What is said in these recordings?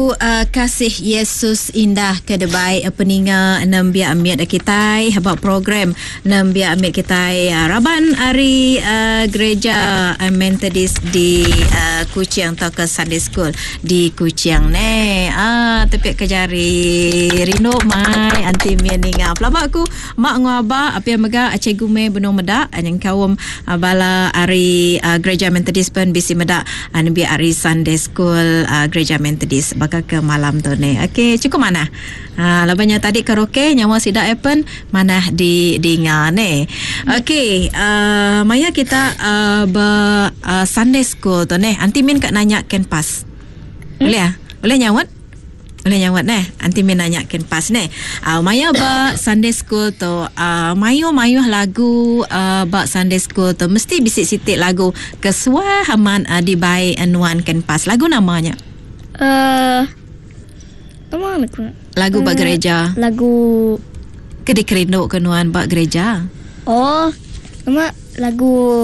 Kasih Yesus indah ke debai peninga nambia amit kita habaq program nambia amit kita Raban hari gereja Methodist di Kuching atau ke Sunday School di Kuching ne tapi kejari rino mai anti mianinga pelabak aku mak ngaba apa yang mega cikgu me benong medak yang kawum bala hari gereja Methodist pun bisi medak nambia hari Sunday School gereja Methodist ke malam tu ni. Okey, cukup mana? Labanya tadi karaoke nyawa sida happen mana di Nga ni. Okey, maya kita Sunday School tu ni. Anti min kat nanya ken pas. Boleh ah? Boleh nyawat? Boleh nyawat ni. Anti min nanya ken pas ni. Maya Sunday School tu mayu lagu Sunday School tu mesti bisik sitik lagu kesuai haman dibai anuan ken pas. Lagu namanya? Lagu bak gereja. Lagu Kedik kerindu kenuan bak gereja. Oh, nama lagu.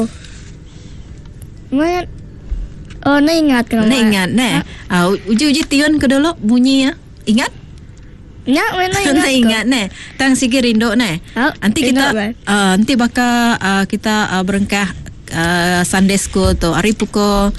Nak ingat ke nama? Nak ingat ne. Uji tiun ke dulu bunyi ya. Ingat? Nak ingat ne. Tang sigi rindu ne. Nanti kita nanti bakal kita berengkah Sunday School tu hari pukul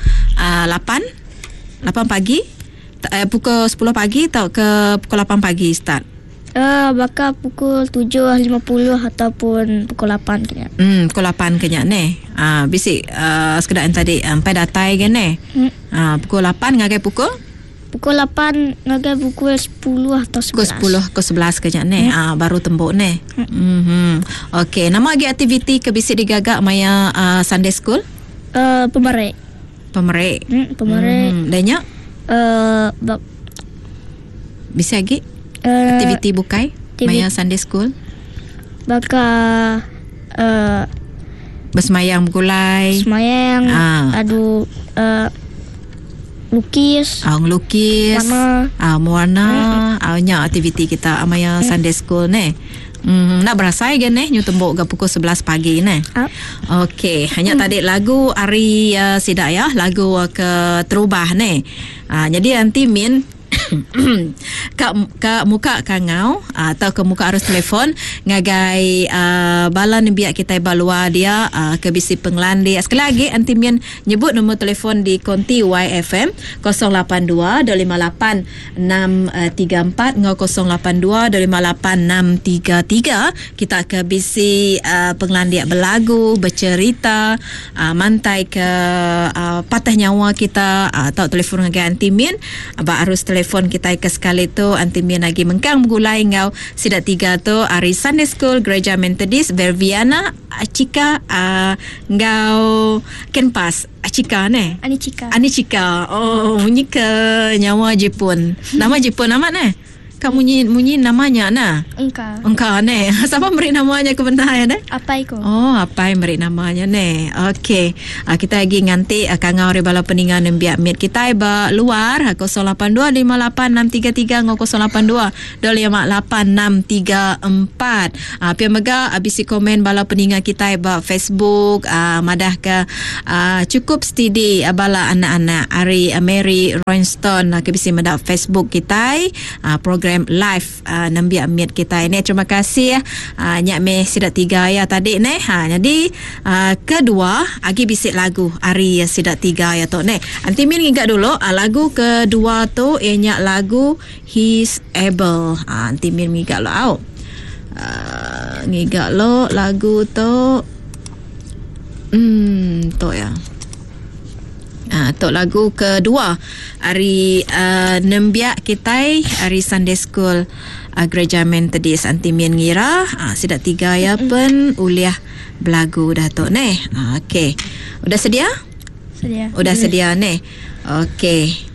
8 pagi. Pukul 10 pagi atau ke pukul 8 pagi start? Bakal pukul 7.50 ataupun pukul 8 kena. Pukul 8 kena ni. Bisik sekedar tadi sampai datai kan ni. Pukul 8 ngagai pukul? Pukul 8 ngagai pukul 10 atau 11. Pukul 11 kena ni. Baru tembok ni. Okey, nama lagi aktiviti ke bisik digagak maya Sunday School? Pemerik. Pemerik. Danya? Bisa lagi aktiviti bukai maya Sunday School bakal bersemayang bergulai semayang adu lukis ngelukis mewarna nya aktiviti kita maya Sunday School ni. Nak berasai kan nyu tembok ke pukul 11 pagi ni. Okey, hanya tadi lagu hari sidak ya, lagu ke terubah ni. Jadi nanti min ke muka kangau atau ke muka arus telefon ngagai balan biak kita balua dia ke bisi penglandi. Sekali lagi anti min nyebut nombor telefon di konti YFM 082 258 634 082 258 633. Kita ke bisi penglandi berlagu, bercerita, mantai ke patah nyawa kita atau telefon ngagai anti min arus telefon kita ke sekali tu anti min lagi mengkang bergulai ngau sidak 3 tu hari Sunday School Gereja Methodist Verviana Acika ngau kenpas Acika ne Anicika bunyi ke nyawa Jepun nama Jepun amat ne kamu munyi namanya na engkau ne siapa beri namanya ke benda ya ne apa iko apa yang beri namanya ne. Okey, kita lagi nganti kangau re bala peningan biak mit kita ba luar 082586330 082288634 pia mega abisi komen bala peningan kita ba Facebook madah ke cukup steady bala anak-anak Ari Mary Royston ke bisi madah Facebook kita program live nambi amit kita ini. Terima kasih nyak me sidak 3 ya tadi ne. Jadi kedua agi bisik lagu hari sidak 3 ya tu ne. Anti min ingat dulu lagu kedua tu nyak lagu He's Able. Anti min ingat lo ngigak lo lagu tu tu ya. Tok lagu kedua hari nembiak kita hari Sunday School Gereja Methodist anti mien ngira sidak 3 ya pun uliah belagu dah tok ne. Okey. Udah sedia? Sedia. Udah sedia ne. Okey.